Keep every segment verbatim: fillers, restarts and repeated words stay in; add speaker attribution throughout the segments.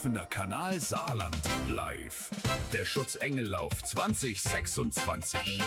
Speaker 1: Laufender Kanal Saarland live. Der Schutzengellauf zwanzig sechsundzwanzig.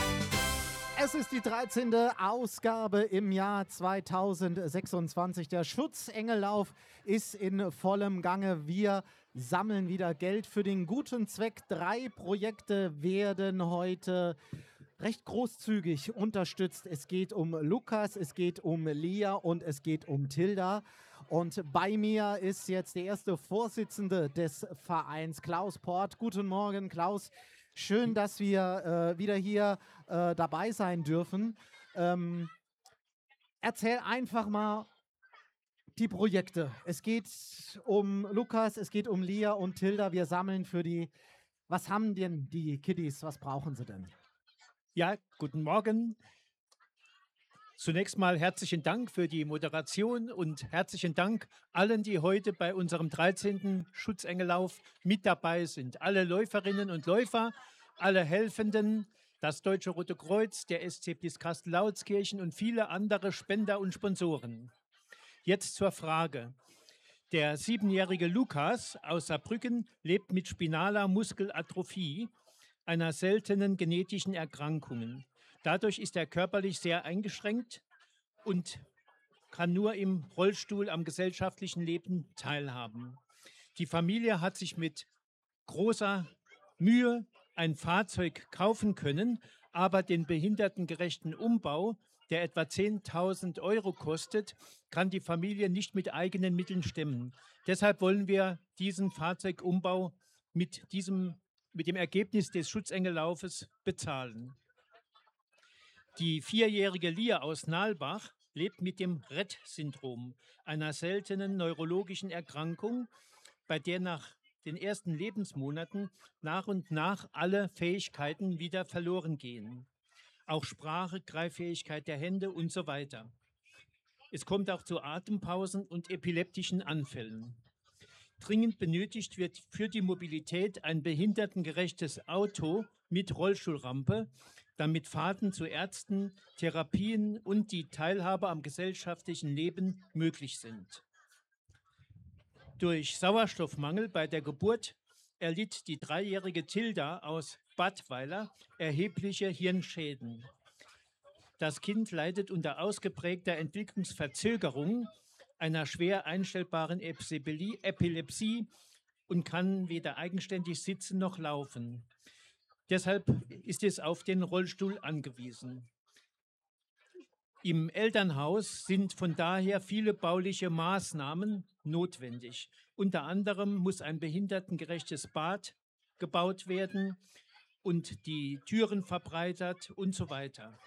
Speaker 2: Es ist die dreizehnte Ausgabe im Jahr zweitausendsechsundzwanzig. Der Schutzengellauf ist in vollem Gange. Wir sammeln wieder Geld für den guten Zweck. Drei Projekte werden heute recht großzügig unterstützt. Es geht um Lukas, es geht um Lia und es geht um Tilda. Und bei mir ist jetzt der erste Vorsitzende des Vereins, Klaus Port. Guten Morgen, Klaus. Schön, dass wir äh, wieder hier äh, dabei sein dürfen. Ähm, erzähl einfach mal die Projekte. Es geht um Lukas, es geht um Lia und Tilda. Wir sammeln für die. Was haben denn die Kiddies? Was brauchen sie denn?
Speaker 3: Ja, guten Morgen. Zunächst mal herzlichen Dank für die Moderation und herzlichen Dank allen, die heute bei unserem dreizehnten Schutzengellauf mit dabei sind. Alle Läuferinnen und Läufer, alle Helfenden, das Deutsche Rote Kreuz, der S C Blieskastel-Lautskirchen und viele andere Spender und Sponsoren. Jetzt zur Frage. Der siebenjährige Lukas aus Saarbrücken lebt mit spinaler Muskelatrophie, einer seltenen genetischen Erkrankung. Dadurch ist er körperlich sehr eingeschränkt und kann nur im Rollstuhl am gesellschaftlichen Leben teilhaben. Die Familie hat sich mit großer Mühe ein Fahrzeug kaufen können, aber den behindertengerechten Umbau, der etwa zehntausend Euro kostet, kann die Familie nicht mit eigenen Mitteln stemmen. Deshalb wollen wir diesen Fahrzeugumbau mit, diesem, mit dem Ergebnis des Schutzengellaufes bezahlen. Die vierjährige Lia aus Nalbach lebt mit dem Rett-Syndrom, einer seltenen neurologischen Erkrankung, bei der nach den ersten Lebensmonaten nach und nach alle Fähigkeiten wieder verloren gehen. Auch Sprache, Greiffähigkeit der Hände und so weiter. Es kommt auch zu Atempausen und epileptischen Anfällen. Dringend benötigt wird für die Mobilität ein behindertengerechtes Auto mit Rollstuhlrampe, damit Fahrten zu Ärzten, Therapien und die Teilhabe am gesellschaftlichen Leben möglich sind. Durch Sauerstoffmangel bei der Geburt erlitt die dreijährige Tilda aus Badweiler erhebliche Hirnschäden. Das Kind leidet unter ausgeprägter Entwicklungsverzögerung, einer schwer einstellbaren Epilepsie und kann weder eigenständig sitzen noch laufen. Deshalb ist es auf den Rollstuhl angewiesen. Im Elternhaus sind von daher viele bauliche Maßnahmen notwendig. Unter anderem muss ein behindertengerechtes Bad gebaut werden und die Türen verbreitert und so weiter.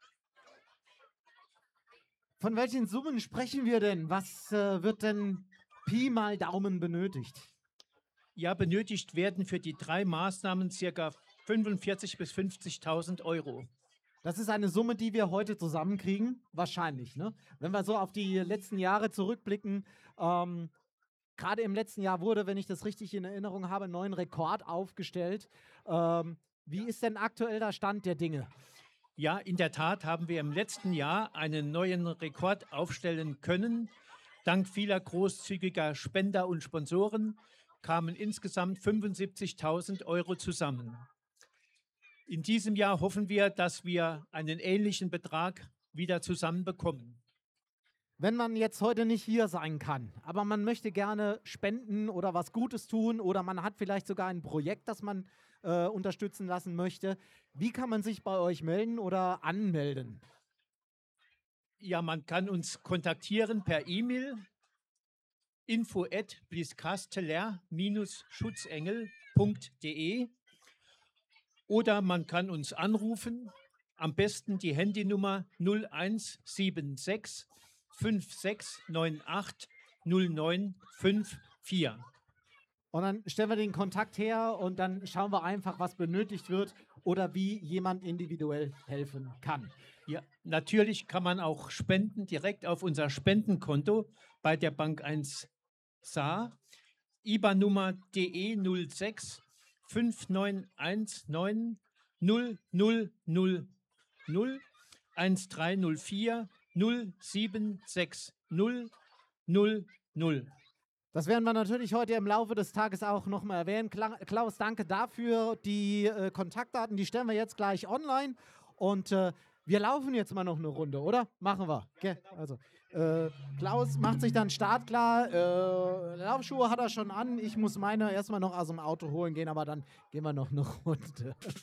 Speaker 2: Von welchen Summen sprechen wir denn? Was äh, wird denn Pi mal Daumen benötigt?
Speaker 3: Ja, benötigt werden für die drei Maßnahmen ca. fünfundvierzigtausend bis fünfzigtausend Euro.
Speaker 2: Das ist eine Summe, die wir heute zusammenkriegen, wahrscheinlich. Ne? Wenn wir so auf die letzten Jahre zurückblicken, ähm, gerade im letzten Jahr wurde, wenn ich das richtig in Erinnerung habe, einen neuen Rekord aufgestellt. Ähm, wie ist denn aktuell der Stand der Dinge?
Speaker 3: Ja, in der Tat haben wir im letzten Jahr einen neuen Rekord aufstellen können. Dank vieler großzügiger Spender und Sponsoren kamen insgesamt fünfundsiebzigtausend Euro zusammen. In diesem Jahr hoffen wir, dass wir einen ähnlichen Betrag wieder zusammenbekommen.
Speaker 2: Wenn man jetzt heute nicht hier sein kann, aber man möchte gerne spenden oder was Gutes tun oder man hat vielleicht sogar ein Projekt, das man äh, unterstützen lassen möchte, wie kann man sich bei euch melden oder anmelden?
Speaker 3: Ja, man kann uns kontaktieren per E-Mail info at blieskastel schutzengel punkt de oder man kann uns anrufen, am besten die Handynummer null eins sieben sechs fünf sechs neun acht null neun fünf vier.
Speaker 2: Und dann stellen wir den Kontakt her und dann schauen wir einfach, was benötigt wird oder wie jemand individuell helfen kann.
Speaker 3: Ja, natürlich kann man auch spenden direkt auf unser Spendenkonto bei der Bank eins Saar. I B A N-Nummer D E null sechs fünf neun eins neun null null null null eins drei null vier null sieben sechs null null null.
Speaker 2: Das werden wir natürlich heute im Laufe des Tages auch nochmal erwähnen. Kla Klaus, danke dafür. Die äh, Kontaktdaten, die stellen wir jetzt gleich online. Und äh, wir laufen jetzt mal noch eine Runde, oder? Machen wir. Okay. Also, äh, Klaus macht sich dann startklar. Äh, Laufschuhe hat er schon an. Ich muss meine erstmal noch aus dem Auto holen gehen, aber dann gehen wir noch eine Runde.